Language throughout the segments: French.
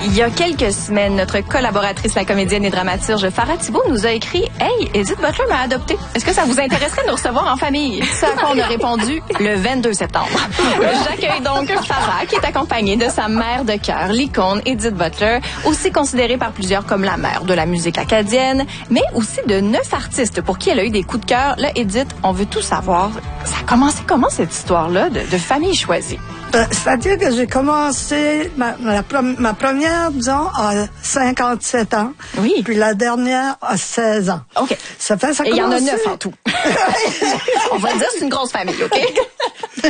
Il y a quelques semaines, notre collaboratrice, la comédienne et dramaturge Farah Thibault nous a écrit « Hey, Edith Butler m'a adopté. Est-ce que ça vous intéresserait de nous recevoir en famille? » Ce à quoi on a répondu le 22 septembre. J'accueille donc Farah, qui est accompagnée de sa mère de cœur, l'icône Edith Butler, aussi considérée par plusieurs comme la mère de la musique acadienne, mais aussi de 9 artistes pour qui elle a eu des coups de cœur. Là, Edith, on veut tout savoir. Ça a commencé comment cette histoire-là de famille choisie? C'est-à-dire que j'ai commencé ma première, disons, à 57 ans. Oui. Puis la dernière à 16 ans. OK. Ça fait, Et il y en a 9 en tout. On va dire c'est une grosse famille, OK?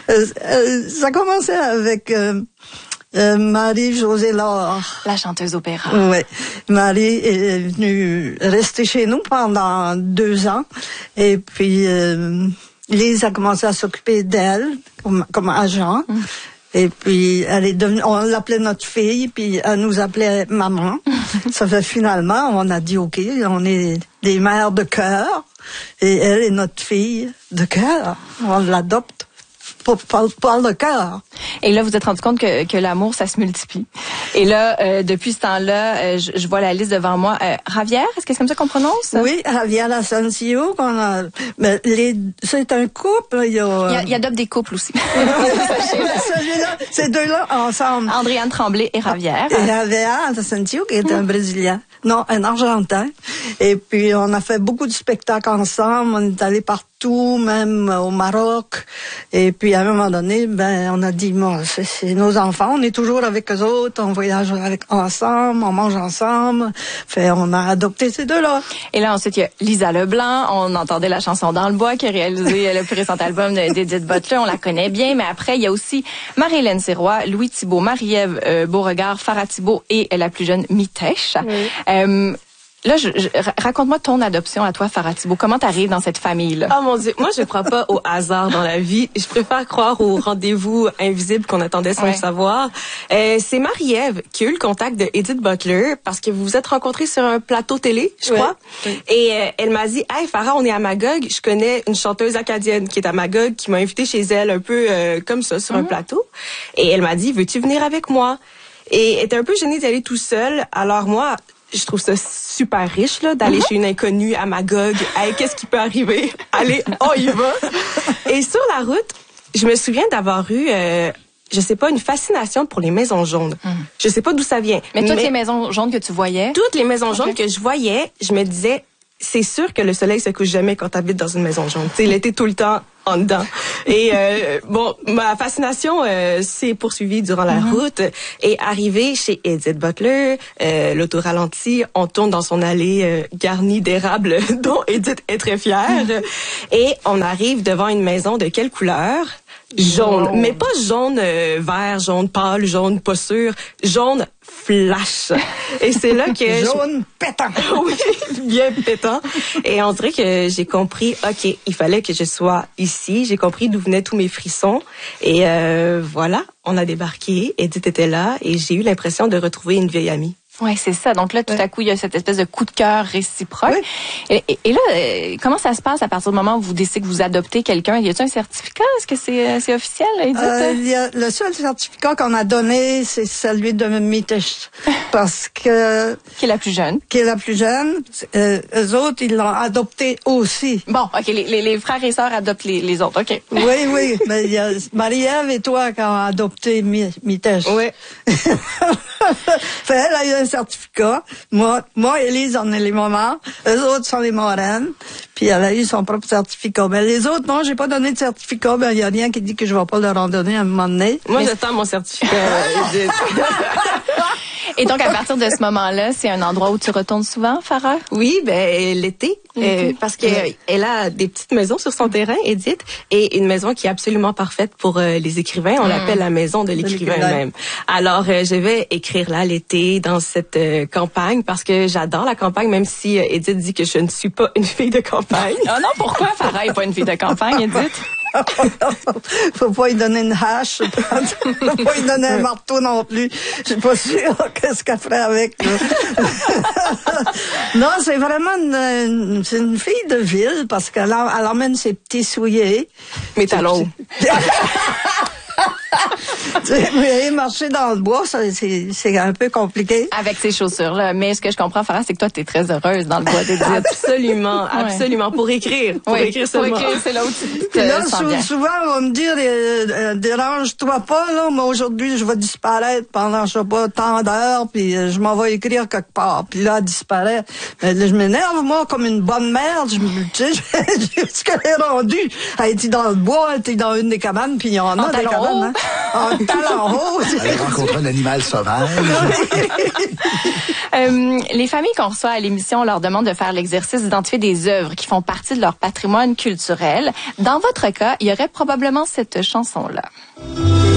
Ça a commencé avec Marie-Josée Laure. La chanteuse opéra. Oui. Marie est venue rester chez nous pendant 2 ans. Et puis... Lise a commencé à s'occuper d'elle comme agent. Et puis, elle est devenue, on l'appelait notre fille, puis elle nous appelait maman. Ça fait finalement, on a dit, OK, on est des mères de cœur, et elle est notre fille de cœur. On l'adopte par le cœur. Et là, vous êtes rendu compte que l'amour, ça se multiplie. Et là, depuis ce temps-là, je vois la liste devant moi. Ravière, est-ce que c'est comme ça qu'on prononce? Oui, Ravière Asensio, mais c'est un couple. Il y adopte des couples aussi. Celui-là, ces deux-là ensemble. Andréane Tremblay et Ravière. Et Ravière Asensio, qui est un Brésilien. Non, un Argentin. Et puis, on a fait beaucoup de spectacles ensemble. On est allé partout, même au Maroc. Et puis, à un moment donné, on a dit, bon, c'est nos enfants. On est toujours avec eux autres. On voyage ensemble. On mange ensemble. On a adopté ces deux-là. Et là, ensuite, il y a Lisa Leblanc. On entendait la chanson Dans le bois qui a réalisé le plus récent album d'Edith Butler. On la connaît bien. Mais après, il y a aussi Marie-Hélène Sirois, Louis Thibault, Marie-Ève Beauregard, Farah Thibault et la plus jeune Mitèche. Oui. Là, raconte-moi ton adoption à toi, Farah Thibault. Comment t'arrives dans cette famille-là? Oh mon Dieu, moi je crois pas au hasard dans la vie. Je préfère croire au rendez-vous invisible qu'on attendait sans le savoir. C'est Marie-Ève qui a eu le contact de Edith Butler parce que vous vous êtes rencontrés sur un plateau télé, je crois. Oui. Et elle m'a dit, hey Farah, on est à Magog. Je connais une chanteuse acadienne qui est à Magog, qui m'a invitée chez elle un peu comme ça sur un plateau. Et elle m'a dit, veux-tu venir avec moi? Et elle était un peu gênée d'y aller tout seul. Alors moi, je trouve ça super riche là d'aller chez une inconnue à Magog. Hey, qu'est-ce qui peut arriver? Allez, on y va. Et sur la route, je me souviens d'avoir eu je sais pas, une fascination pour les maisons jaunes. Je sais pas d'où ça vient. Mais toutes les maisons jaunes que tu voyais? Toutes les maisons jaunes que je voyais, je me disais, c'est sûr que le soleil se couche jamais quand t'habites dans une maison jaune. Tu sais, l'été tout le temps en dedans. Et bon, ma fascination s'est poursuivie durant la route. Et arrivé chez Edith Butler, l'auto ralenti, on tourne dans son allée garnie d'érables dont Edith est très fière. Et on arrive devant une maison de quelle couleur? Jaune, mais pas jaune vert, jaune pâle, jaune pas sûr, jaune flash. Et c'est là que jaune pétant. Oui, bien pétant. Et on dirait que j'ai compris, OK, il fallait que je sois ici. J'ai compris d'où venaient tous mes frissons. Et voilà, on a débarqué. Edith était là et j'ai eu l'impression de retrouver une vieille amie. Oui, c'est ça. Donc là, tout à coup, il y a cette espèce de coup de cœur réciproque. Oui. Et là, comment ça se passe à partir du moment où vous décidez que vous adoptez quelqu'un? Y a-t-il un certificat? Est-ce que c'est officiel, Edith? Le seul certificat qu'on a donné, c'est celui de Mitèche. Parce que... Qui est la plus jeune. Qui est la plus jeune. Eux autres, ils l'ont adopté aussi. Bon, OK. Les frères et sœurs adoptent les autres. OK. Oui. Mais il y a Marie-Ève et toi qui ont adopté Mitèche. Oui. Elle a eu un certificat. Moi et Lise, on est les mamans. Eux autres sont les marraines. Puis elle a eu son propre certificat. Mais les autres, non, j'ai pas donné de certificat. Ben, il y a rien qui dit que je vais pas leur en donner à un moment donné. Moi, j'attends mon certificat. Et donc, à partir de ce moment-là, c'est un endroit où tu retournes souvent, Farah? Oui, l'été. Parce qu'elle a des petites maisons sur son terrain, Edith, et une maison qui est absolument parfaite pour les écrivains. On l'appelle la maison de l'écrivain même. Alors, je vais écrire là l'été dans cette campagne parce que j'adore la campagne, même si Edith dit que je ne suis pas une fille de campagne. Oh non, pourquoi Farah n'est pas une fille de campagne, Edith? Faut pas lui donner une hache, faut pas lui donner un marteau non plus. Je suis pas sûre qu'est-ce qu'elle ferait avec. Non, c'est vraiment c'est une fille de ville parce qu'elle emmène ses petits souliers. Mes talons. Mais marcher dans le bois, c'est un peu compliqué. Avec ces chaussures-là. Mais ce que je comprends, Farah, c'est que toi, t'es très heureuse dans le bois d'Édith. Absolument, absolument. Pour écrire. Pour écrire seulement. Pour écrire, c'est là où tu te Là, sens bien. souvent, on va me dire, dérange-toi pas, là, mais aujourd'hui, je vais disparaître pendant, je sais pas, tant d'heures, puis je m'en vais écrire quelque part. Puis là, elle disparaît. Mais là, je m'énerve, moi, comme une bonne merde. Tu sais, ce qu'elle est rendue. Elle était dans le bois, elle était dans une des cabanes, puis il y en a des cabanes, hein. En talon haut. Elle rencontre un animal sauvage. Les familles qu'on reçoit à l'émission, on leur demande de faire l'exercice d'identifier des œuvres qui font partie de leur patrimoine culturel. Dans votre cas, il y aurait probablement cette chanson-là.